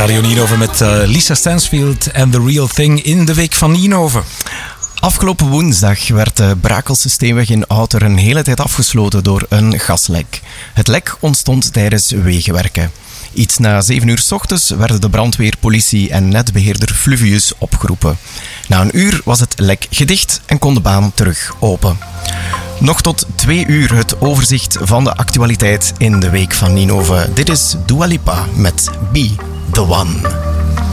Radio Ninove met Lisa Stansfield en The Real Thing in de week van Ninove. Afgelopen woensdag werd de Brakelse Steenweg in Outer een hele tijd afgesloten door een gaslek. Het lek ontstond tijdens wegenwerken. Iets na 7 uur 's ochtends werden de brandweer, politie en netbeheerder Fluvius opgeroepen. Na een uur was het lek gedicht en kon de baan terug open. Nog tot 2 uur het overzicht van de actualiteit in de week van Ninove. Dit is Dua Lipa met Be The One.